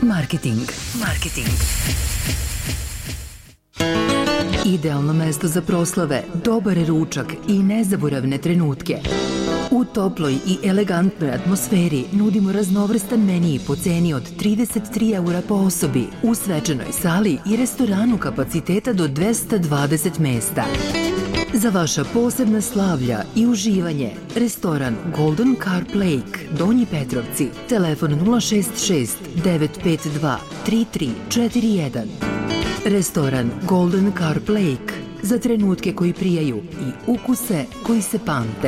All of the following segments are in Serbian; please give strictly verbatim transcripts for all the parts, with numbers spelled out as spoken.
Marketing. Marketing. Idealno mesto za proslave, dobar ručak i nezaboravne trenutke. U toploj i elegantnoj atmosferi nudimo raznovrstan menij po ceni od trideset tri eura po osobi u svečanoj sali i restoranu kapaciteta do dvesta dvadeset mesta. Za vaša posebna slavlja i uživanje, restoran Golden Carp Lake, Donji Petrovci, telefon nula šest šest devet pet dva tri tri četiri jedan. Restoran Golden Carp Lake, za trenutke koji prijaju i ukuse koji se pamte.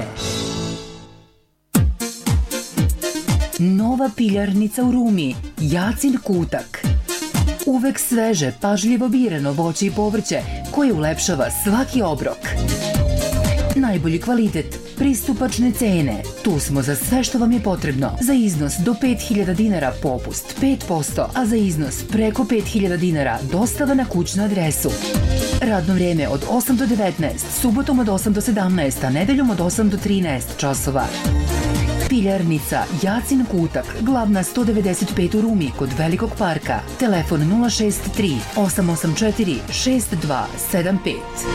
Nova piljarnica u Rumi, Jacin kutak. Uvek sveže, pažljivo birano voće i povrće koje ulepšava svaki obrok. Najbolji kvalitet, pristupačne cene. Tu smo za sve što vam je potrebno. Za iznos do pet hiljada dinara popust pet posto, a za iznos preko pet hiljada dinara dostava na kućnu adresu. Radno vrijeme od osam do devetnaest, subotom od osam do sedamnaest, a nedeljom od osam do trinaest časova. Piljarnica Jacin kutak, glavna sto devedeset pet u Rumi kod Velikog parka. Telefon nula šest tri osam osam četiri šest dva sedam pet.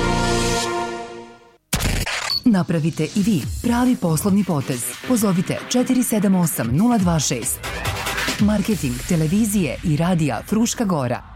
Napravite i vi pravi poslovni potez. Pozovite četiri sedam osam nula dva šest. Marketing televizije i radija Fruška Gora.